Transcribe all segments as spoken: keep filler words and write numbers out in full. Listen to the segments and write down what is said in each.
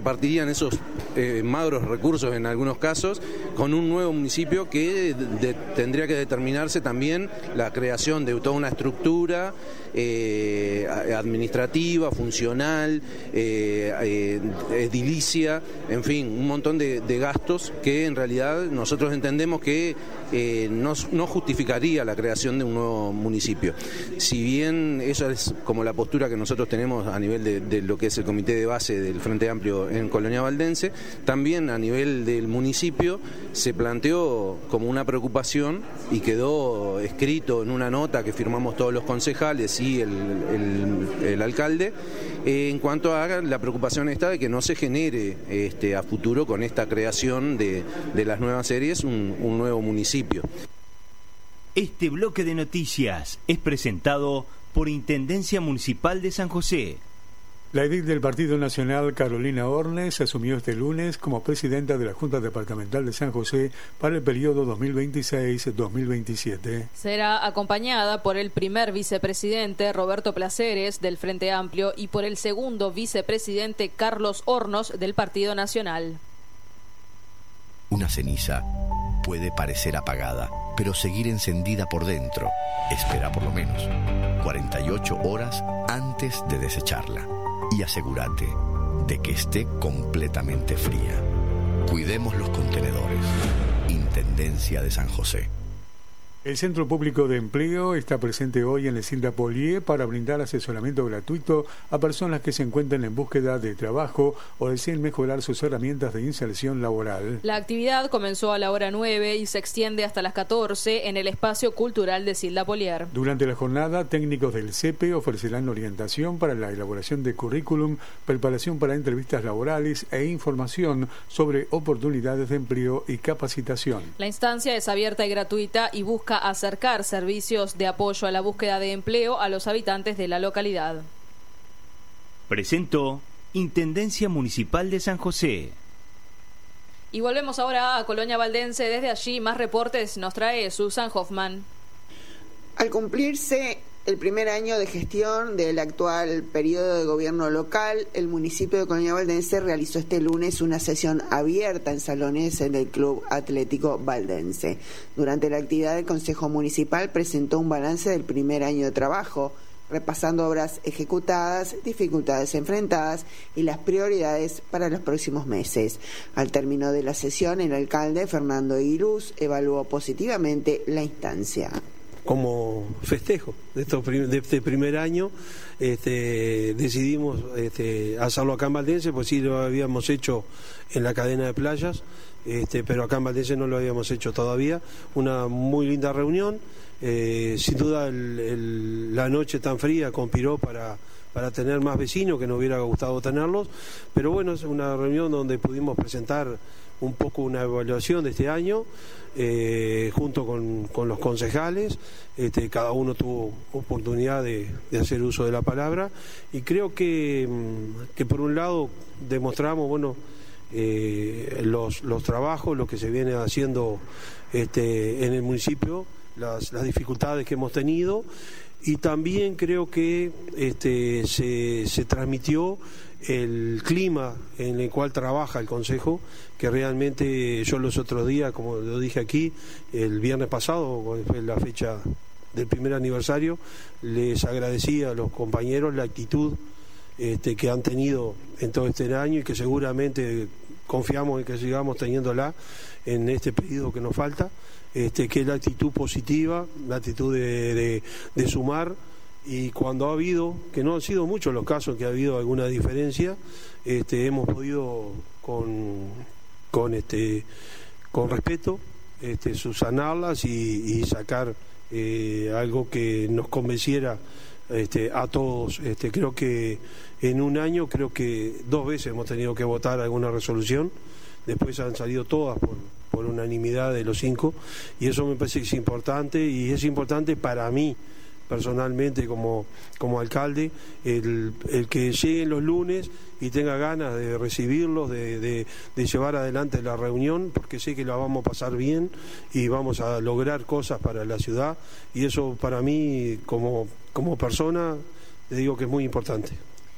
Partirían esos eh, magros recursos en algunos casos con un nuevo municipio que de, tendría que determinarse también la creación de toda una estructura eh, administrativa, funcional, eh, eh, edilicia, en fin, un montón de, de gastos que en realidad nosotros entendemos que eh, no, no justificaría la creación de un nuevo municipio. Si bien esa es como la postura que nosotros tenemos a nivel de, de lo que es el comité de base del Frente Amplio en Colonia Valdense, también a nivel del municipio se planteó como una preocupación y quedó escrito en una nota que firmamos todos los concejales y el, el, el alcalde, eh, en cuanto a la preocupación esta de que no se genere este, a futuro con esta creación de, de las nuevas series un, un nuevo municipio. Este bloque de noticias es presentado por Intendencia Municipal de San José. La edil del Partido Nacional, Carolina Ornes, asumió este lunes como presidenta de la Junta Departamental de San José para el periodo dos mil veintiséis a dos mil veintisiete. Será acompañada por el primer vicepresidente, Roberto Placeres, del Frente Amplio, y por el segundo vicepresidente, Carlos Hornos, del Partido Nacional. Una ceniza puede parecer apagada, pero seguir encendida por dentro. Espera por lo menos cuarenta y ocho horas antes de desecharla. Y asegúrate de que esté completamente fría. Cuidemos los contenedores. Intendencia de San José. El Centro Público de Empleo está presente hoy en la Isilda Polié para brindar asesoramiento gratuito a personas que se encuentren en búsqueda de trabajo o deseen mejorar sus herramientas de inserción laboral. La actividad comenzó a la hora nueve y se extiende hasta las catorce en el Espacio Cultural de Isilda Polié. Durante la jornada, técnicos del C E P E ofrecerán orientación para la elaboración de currículum, preparación para entrevistas laborales e información sobre oportunidades de empleo y capacitación. La instancia es abierta y gratuita y busca acercar servicios de apoyo a la búsqueda de empleo a los habitantes de la localidad. Presentó Intendencia Municipal de San José. Y volvemos ahora a Colonia Valdense. Desde allí más reportes nos trae Susan Hoffman. Al cumplirse el primer año de gestión del actual periodo de gobierno local, el municipio de Colonia Valdense realizó este lunes una sesión abierta en salones en el Club Atlético Valdense. Durante la actividad, el Consejo Municipal presentó un balance del primer año de trabajo, repasando obras ejecutadas, dificultades enfrentadas y las prioridades para los próximos meses. Al término de la sesión, el alcalde Fernando Aguiluz evaluó positivamente la instancia. Como festejo de, estos, de este primer año, este, decidimos este, hacerlo acá en Valdense, pues sí lo habíamos hecho en la cadena de playas, este, pero acá en Valdense no lo habíamos hecho todavía. Una muy linda reunión, eh, sin duda el, el, la noche tan fría conspiró para, para tener más vecinos, que nos hubiera gustado tenerlos, pero bueno, es una reunión donde pudimos presentar un poco una evaluación de este año, eh, junto con, con los concejales. Este, cada uno tuvo oportunidad de, de hacer uso de la palabra, y creo que, que por un lado demostramos, bueno, eh, los, los trabajos, lo que se viene haciendo este, en el municipio, las, las dificultades que hemos tenido, y también creo que este, se, se transmitió el clima en el cual trabaja el Consejo, que realmente yo los otros días, como lo dije aquí, el viernes pasado, fue la fecha del primer aniversario, les agradecía a los compañeros la actitud este, que han tenido en todo este año, y que seguramente confiamos en que sigamos teniéndola en este periodo que nos falta, este, que es la actitud positiva, la actitud de, de, de sumar. Y cuando ha habido, que no han sido muchos los casos que ha habido alguna diferencia, este, hemos podido con, con, este, con respeto este, subsanarlas y, y sacar eh, algo que nos convenciera este, a todos. Este, creo que en un año, creo que dos veces hemos tenido que votar alguna resolución, después han salido todas por, por unanimidad de los cinco, y eso me parece que es importante, y es importante para mí personalmente como, como alcalde, el, el que lleguen los lunes y tenga ganas de recibirlos, de, de, de llevar adelante la reunión, porque sé que la vamos a pasar bien y vamos a lograr cosas para la ciudad, y eso para mí como, como persona, le digo que es muy importante.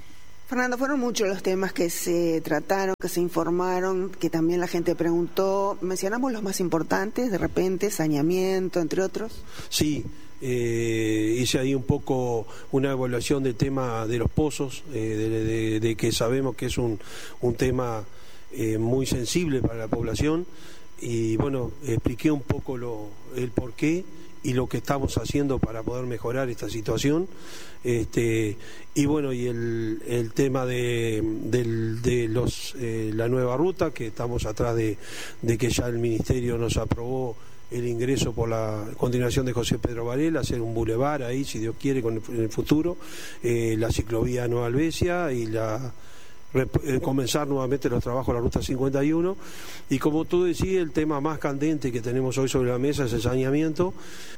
Fernando, fueron muchos los temas que se trataron, que se informaron, que también la gente preguntó. Mencionamos los más importantes, de repente, saneamiento, entre otros. Sí, eh, hice ahí un poco una evaluación del tema de los pozos, eh, de, de, de que sabemos que es un, un tema eh, muy sensible para la población, y bueno, expliqué un poco lo, el porqué y lo que estamos haciendo para poder mejorar esta situación. Este, y bueno, y el, el tema de, de, de los eh, la nueva ruta, que estamos atrás de, de que ya el Ministerio nos aprobó el ingreso por la continuación de José Pedro Varela, hacer un bulevar ahí, si Dios quiere, con el, en el futuro, eh, la ciclovía Nueva Albesia y la eh, comenzar nuevamente los trabajos de la Ruta cincuenta y uno. Y como tú decías, el tema más candente que tenemos hoy sobre la mesa es el saneamiento.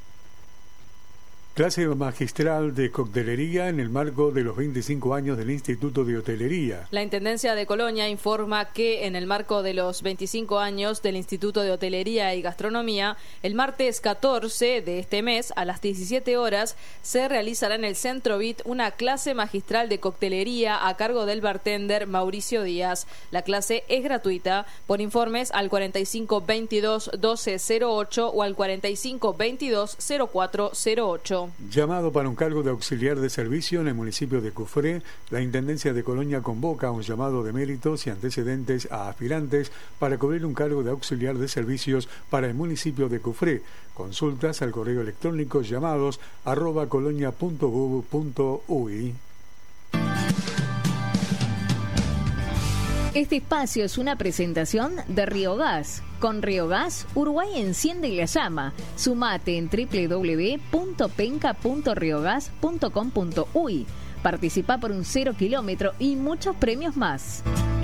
Clase magistral de coctelería en el marco de los veinticinco años del Instituto de Hotelería. La Intendencia de Colonia informa que en el marco de los veinticinco años del Instituto de Hotelería y Gastronomía, el martes catorce de este mes a las diecisiete horas se realizará en el Centro B I T una clase magistral de coctelería a cargo del bartender Mauricio Díaz. La clase es gratuita. Por informes al cuarenta y cinco veintidós doce cero ocho o al cuarenta y cinco veintidós cero cuatro cero ocho. Llamado para un cargo de auxiliar de servicio en el municipio de Cufré, la Intendencia de Colonia convoca un llamado de méritos y antecedentes a aspirantes para cubrir un cargo de auxiliar de servicios para el municipio de Cufré. Consultas al correo electrónico llamados arroba colonia punto gov punto uy. Este espacio es una presentación de Río Gas. Con Río Gas, Uruguay enciende la llama. Sumate en doble u doble u doble u punto penca punto riogas punto com punto uy. Participa por un cero kilómetro y muchos premios más.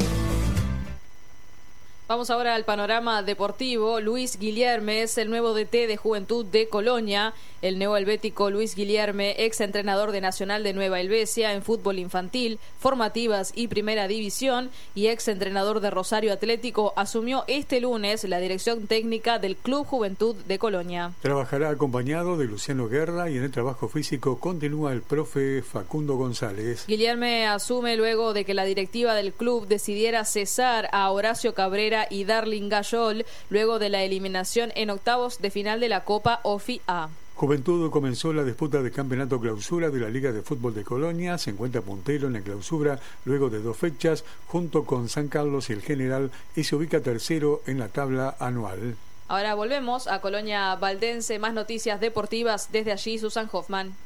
Vamos ahora al panorama deportivo. Luis Guillerme es el nuevo D T de Juventud de Colonia. El neohelvético Luis Guillerme, ex entrenador de Nacional de Nueva Helvecia en fútbol infantil, formativas y primera división, y ex entrenador de Rosario Atlético, asumió este lunes la dirección técnica del Club Juventud de Colonia. Trabajará acompañado de Luciano Guerra y en el trabajo físico continúa el profe Facundo González. Guillerme asume luego de que la directiva del club decidiera cesar a Horacio Cabrera y Darling Gayol luego de la eliminación en octavos de final de la Copa O F I A. Juventud comenzó la disputa de campeonato clausura de la Liga de Fútbol de Colonia, se encuentra puntero en la clausura luego de dos fechas junto con San Carlos y el General y se ubica tercero en la tabla anual. Ahora volvemos a Colonia Valdense, más noticias deportivas desde allí, Susan Hoffman.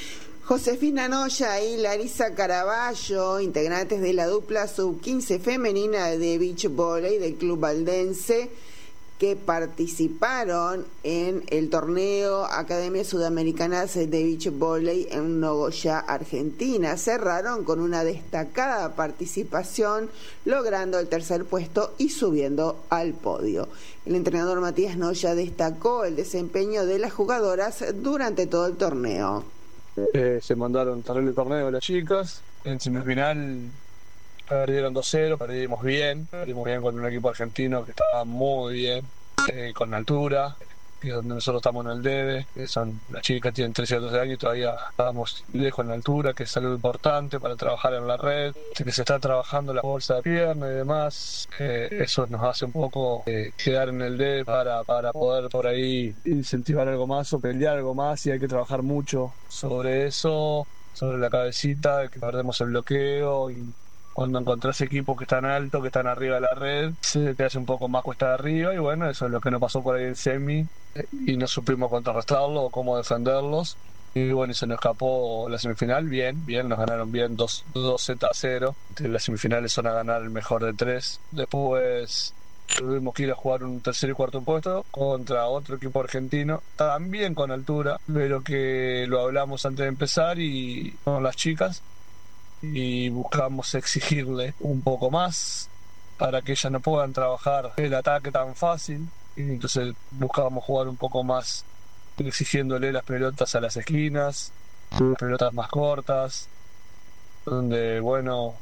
Josefina Noya y Larisa Caraballo, integrantes de la dupla sub quince femenina de beach volley del Club Valdense, que participaron en el torneo Academias Sudamericanas de Beach Volley en Nogoyá, Argentina. Cerraron con una destacada participación, logrando el tercer puesto y subiendo al podio. El entrenador Matías Noya destacó el desempeño de las jugadoras durante todo el torneo. Eh, se mandaron terrible torneo las chicas. En semifinal perdieron dos cero, perdimos bien, perdimos bien con un equipo argentino que estaba muy bien, eh, con altura, que es donde nosotros estamos en el debe, que son las chicas que tienen trece o doce años y todavía estábamos lejos en altura, que es algo importante para trabajar en la red, que se está trabajando la bolsa de pierna y demás, eh, eso nos hace un poco eh, quedar en el debe para, para poder por ahí incentivar algo más o pelear algo más, y hay que trabajar mucho sobre eso, sobre la cabecita, que perdemos el bloqueo, y cuando encontrás equipos que están altos, que están arriba de la red, se te hace un poco más cuesta de arriba, y bueno, eso es lo que nos pasó por ahí en semi, y no supimos contrarrestarlo o cómo defenderlos, y bueno, y se nos escapó la semifinal, bien, bien, nos ganaron bien dos Z a cero, las semifinales son a ganar el mejor de tres, después tuvimos que ir a jugar un tercer y cuarto puesto contra otro equipo argentino, también con altura, pero que lo hablamos antes de empezar y con las chicas, y buscamos exigirle un poco más para que ellas no puedan trabajar el ataque tan fácil, y entonces buscábamos jugar un poco más exigiéndole las pelotas a las esquinas, pelotas más cortas, donde bueno,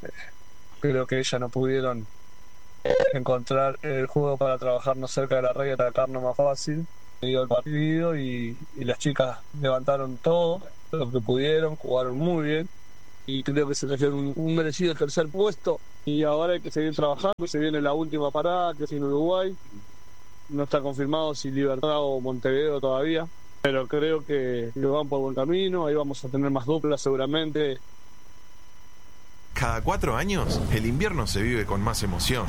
creo que ellas no pudieron encontrar el juego para trabajarnos cerca de la red y atacarnos más fácil. Dio el partido y, y las chicas levantaron todo lo que pudieron, jugaron muy bien. y creo que se trajeron un, un merecido tercer puesto. Y ahora hay que seguir trabajando, se viene la última parada, que es en Uruguay. No está confirmado si Libertad o Montevideo todavía, pero creo que, que van por buen camino, ahí vamos a tener más duplas seguramente. Cada cuatro años, el invierno se vive con más emoción.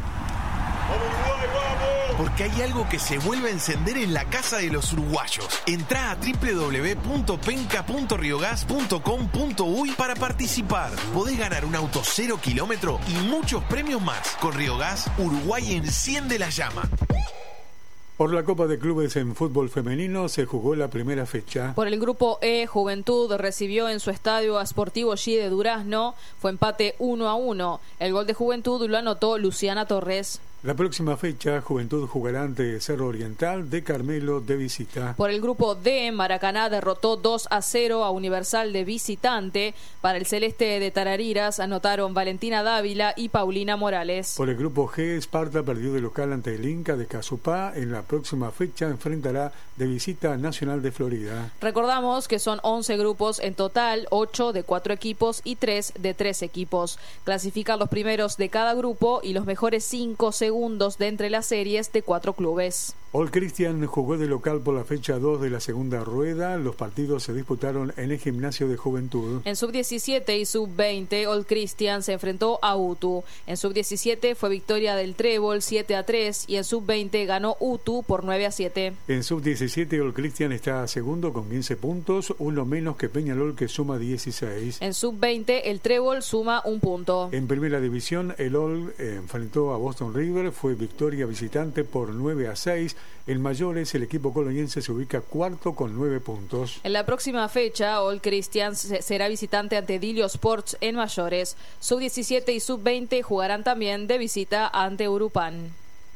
Porque hay algo que se vuelve a encender en la casa de los uruguayos. Entrá a doble u doble u doble u punto penca punto riogas punto com punto uy para participar. Podés ganar un auto cero kilómetro y muchos premios más. Con Riogas, Uruguay enciende la llama. Por la Copa de Clubes en fútbol femenino se jugó la primera fecha. Por el grupo E, Juventud recibió en su estadio a Sportivo G de Durazno. Fue empate uno a uno. El gol de Juventud lo anotó Luciana Torres. La próxima fecha, Juventud jugará ante Cerro Oriental de Carmelo de visita. Por el grupo D, Maracaná derrotó dos a cero a Universal de visitante. Para el celeste de Tarariras anotaron Valentina Dávila y Paulina Morales. Por el grupo G, Esparta perdió de local ante el Inca de Casupá. En la próxima fecha enfrentará de visita a Nacional de Florida. Recordamos que son once grupos en total, ocho de cuatro equipos y tres de tres equipos. Clasifican los primeros de cada grupo y los mejores cinco segundos de entre las series de cuatro clubes. All Christian jugó de local por la fecha dos de la segunda rueda. Los partidos se disputaron en el Gimnasio de Juventud. En sub diecisiete y sub veinte, All Christian se enfrentó a U T U. En sub diecisiete fue victoria del Trébol siete a tres y en sub veinte ganó U T U por nueve a siete. En sub diecisiete, All Christian está segundo con quince puntos, uno menos que Peñarol, que suma dieciséis. En sub veinte, el Trébol suma un punto. En primera división, el All eh, enfrentó a Boston River, fue victoria visitante por nueve a seis. En mayores, el equipo coloniense se ubica cuarto con nueve puntos. En la próxima fecha, All Christian será visitante ante Dilio Sports en mayores. sub diecisiete y sub veinte jugarán también de visita ante Urupan.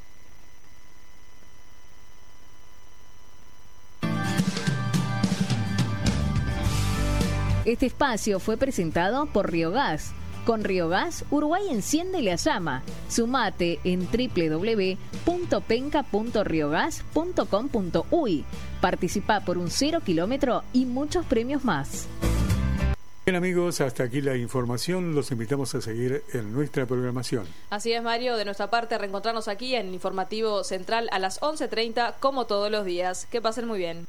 Este espacio fue presentado por Riogas. Con Riogas, Uruguay enciende la llama. Sumate en doble u doble u doble u punto penca punto riogas punto com punto uy. Participa por un cero kilómetro y muchos premios más. Bien amigos, hasta aquí la información. Los invitamos a seguir en nuestra programación. Así es, Mario. De nuestra parte, reencontrarnos aquí en Informativo Central a las once treinta, como todos los días. Que pasen muy bien.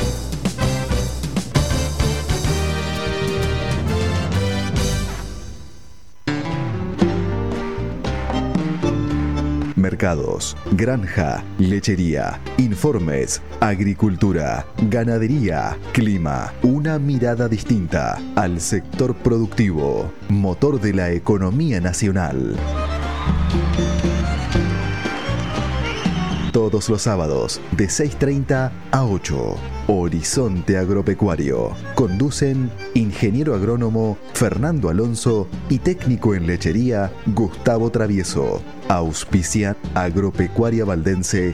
Mercados, granja, lechería, informes, agricultura, ganadería, clima. Una mirada distinta al sector productivo, motor de la economía nacional. Todos los sábados de seis treinta a ocho. Horizonte Agropecuario. Conducen ingeniero agrónomo Fernando Alonso y técnico en lechería Gustavo Travieso. Auspicia Agropecuaria Valdense.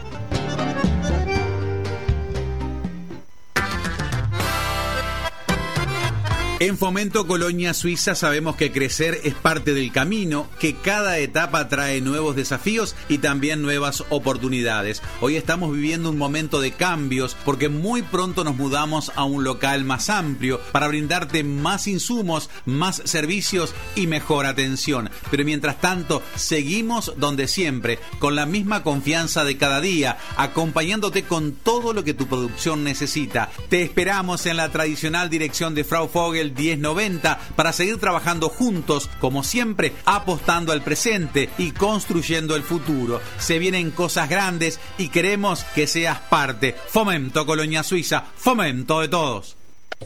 En Fomento Colonia Suiza sabemos que crecer es parte del camino, que cada etapa trae nuevos desafíos y también nuevas oportunidades. Hoy estamos viviendo un momento de cambios porque muy pronto nos mudamos a un local más amplio para brindarte más insumos, más servicios y mejor atención. Pero mientras tanto, seguimos donde siempre, con la misma confianza de cada día, acompañándote con todo lo que tu producción necesita. Te esperamos en la tradicional dirección de Frau Vogel diez noventa para seguir trabajando juntos, como siempre, apostando al presente y construyendo el futuro. Se vienen cosas grandes y queremos que seas parte. Fomento Colonia Suiza, fomento de todos.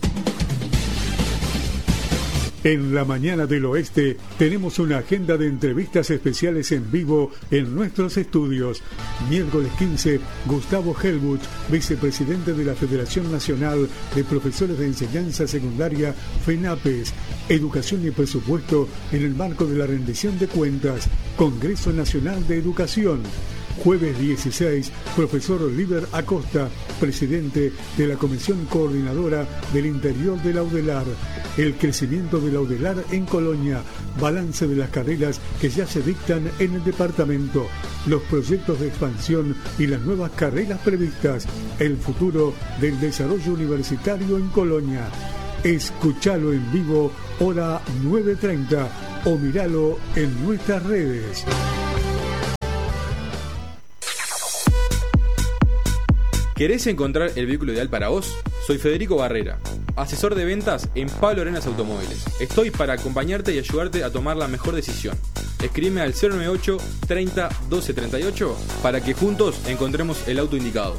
En la mañana del oeste tenemos una agenda de entrevistas especiales en vivo en nuestros estudios. Miércoles quince, Gustavo Helmuth, vicepresidente de la Federación Nacional de Profesores de Enseñanza Secundaria, FENAPES, Educación y Presupuesto en el marco de la rendición de cuentas, Congreso Nacional de Educación. Jueves dieciséis, profesor Oliver Acosta, presidente de la Comisión Coordinadora del Interior de la UDELAR. El crecimiento de la UDELAR en Colonia, balance de las carreras que ya se dictan en el departamento, los proyectos de expansión y las nuevas carreras previstas, el futuro del desarrollo universitario en Colonia. Escuchalo en vivo, hora nueve treinta, o míralo en nuestras redes. ¿Querés encontrar el vehículo ideal para vos? Soy Federico Barrera, asesor de ventas en Pablo Arenas Automóviles. Estoy para acompañarte y ayudarte a tomar la mejor decisión. Escríbeme al cero nueve ocho, treinta, doce, treinta y ocho para que juntos encontremos el auto indicado.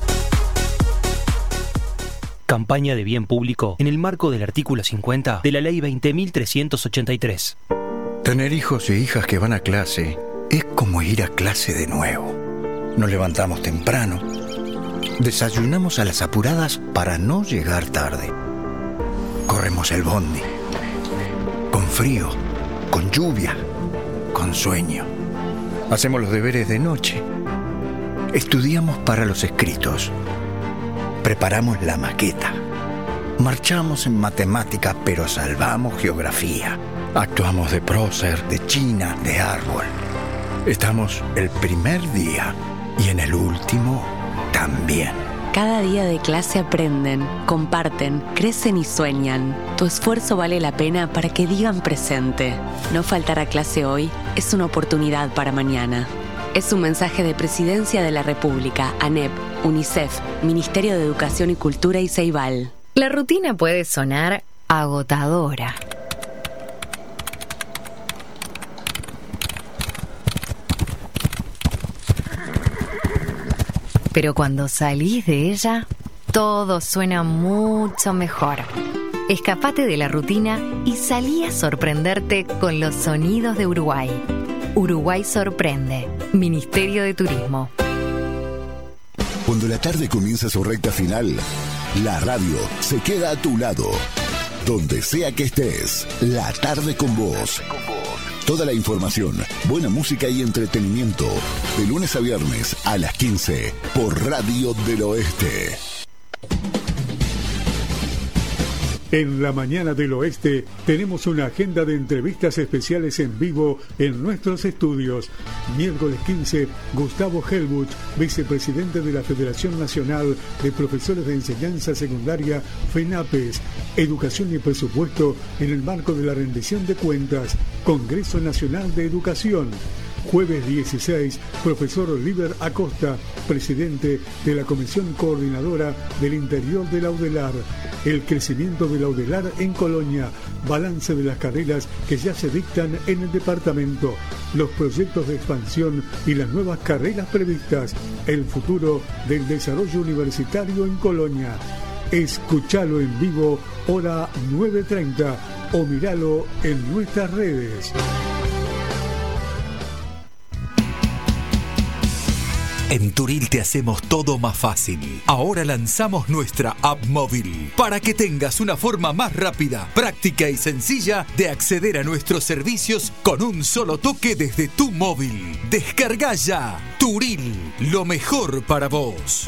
Campaña de bien público en el marco del artículo cincuenta de la Ley veinte mil trescientos ochenta y tres. Tener hijos e hijas que van a clase es como ir a clase de nuevo. Nos levantamos temprano, desayunamos a las apuradas para no llegar tarde. Corremos el bondi, con frío, con lluvia, con sueño. Hacemos los deberes de noche. Estudiamos para los escritos. Preparamos la maqueta. Marchamos en matemática, pero salvamos geografía. Actuamos de prócer, de china, de árbol. Estamos el primer día y en el último también. Cada día de clase aprenden, comparten, crecen y sueñan. Tu esfuerzo vale la pena para que digan presente. No faltar a clase hoy es una oportunidad para mañana. Es un mensaje de Presidencia de la República, ANEP, UNICEF, Ministerio de Educación y Cultura y Ceibal. La rutina puede sonar agotadora. Pero cuando salís de ella, todo suena mucho mejor. Escapate de la rutina y salí a sorprenderte con los sonidos de Uruguay. Uruguay sorprende. Ministerio de Turismo. Cuando la tarde comienza su recta final, la radio se queda a tu lado. Donde sea que estés, la tarde con vos. Toda la información, buena música y entretenimiento, de lunes a viernes a las quince por Radio del Oeste. En la mañana del Oeste tenemos una agenda de entrevistas especiales en vivo en nuestros estudios. Miércoles quince, Gustavo Helbuch, vicepresidente de la Federación Nacional de Profesores de Enseñanza Secundaria, FENAPES, Educación y Presupuesto en el marco de la rendición de cuentas, Congreso Nacional de Educación. Jueves dieciséis, profesor Líber Acosta, presidente de la Comisión Coordinadora del Interior de la UDELAR. El crecimiento de la UDELAR en Colonia, balance de las carreras que ya se dictan en el departamento, los proyectos de expansión y las nuevas carreras previstas, el futuro del desarrollo universitario en Colonia. Escuchalo en vivo, hora nueve treinta, o míralo en nuestras redes. En Turil te hacemos todo más fácil. Ahora lanzamos nuestra app móvil para que tengas una forma más rápida, práctica y sencilla de acceder a nuestros servicios con un solo toque desde tu móvil. Descarga ya. Turil, lo mejor para vos.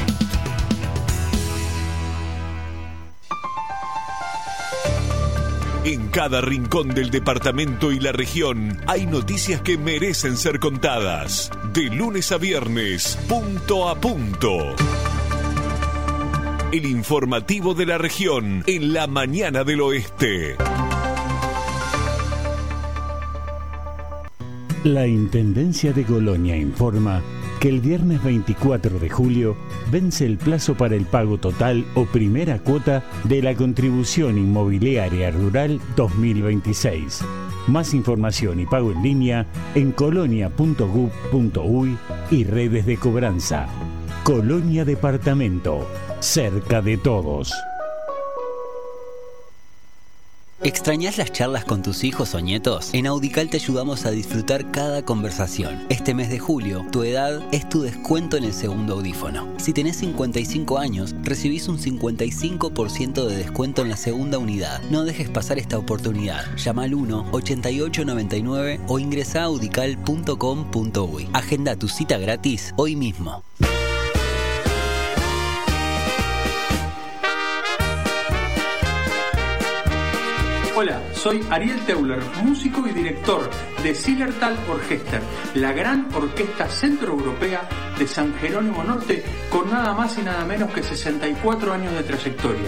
En cada rincón del departamento y la región hay noticias que merecen ser contadas. De lunes a viernes, punto a punto. El informativo de la región en la mañana del Oeste. La Intendencia de Colonia informa que el viernes veinticuatro de julio vence el plazo para el pago total o primera cuota de la Contribución Inmobiliaria Rural dos mil veintiséis. Más información y pago en línea en colonia punto gov punto uy y redes de cobranza. Colonia Departamento, cerca de todos. ¿Extrañás las charlas con tus hijos o nietos? En Audical te ayudamos a disfrutar cada conversación. Este mes de julio, tu edad es tu descuento en el segundo audífono. Si tenés cincuenta y cinco años, recibís un cincuenta y cinco por ciento de descuento en la segunda unidad. No dejes pasar esta oportunidad. Llama al uno, ochenta y ocho, noventa y nueve o ingresa a audical punto com punto uy. Agenda tu cita gratis hoy mismo. Hola, soy Ariel Teuler, músico y director de Zillertal Orchester, la gran orquesta centroeuropea de San Jerónimo Norte, con nada más y nada menos que sesenta y cuatro años de trayectoria.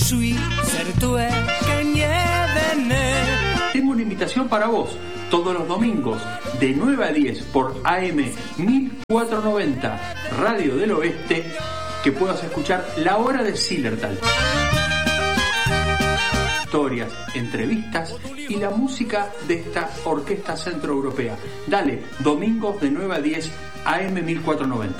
Tengo una invitación para vos, todos los domingos, de nueve a diez por A M mil cuatrocientos noventa, Radio del Oeste, que puedas escuchar La Hora de Zillertal. Historias, entrevistas y la música de esta orquesta centroeuropea. Dale, domingos de nueve a diez, A M mil cuatrocientos noventa.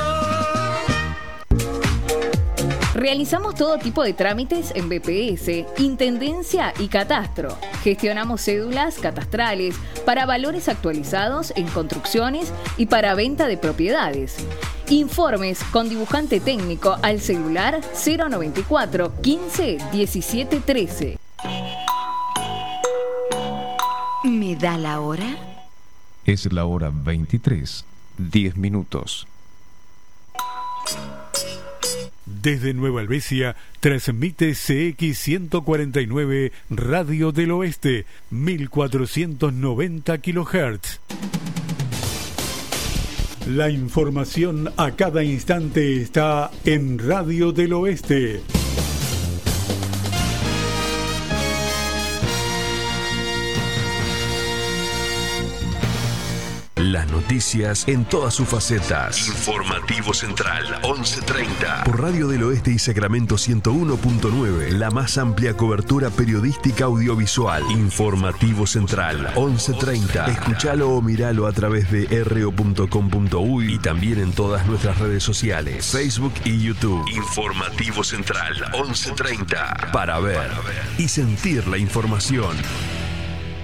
Realizamos todo tipo de trámites en B P S, Intendencia y Catastro. Gestionamos cédulas catastrales para valores actualizados en construcciones y para venta de propiedades. Informes con dibujante técnico al celular cero noventa y cuatro, quince, diecisiete, trece. ¿Me da la hora? Es la hora veintitrés, diez minutos. Desde Nueva Albesia transmite C X ciento cuarenta y nueve Radio del Oeste, mil cuatrocientos noventa kilohertz. La información a cada instante está en Radio del Oeste. Las noticias en todas sus facetas. Informativo Central, once treinta. Por Radio del Oeste y Sacramento ciento uno punto nueve. La más amplia cobertura periodística audiovisual. Informativo Central, once treinta. Escuchalo o miralo a través de r o punto com punto u y y también en todas nuestras redes sociales, Facebook y YouTube. Informativo Central, once treinta. Para ver y sentir la información.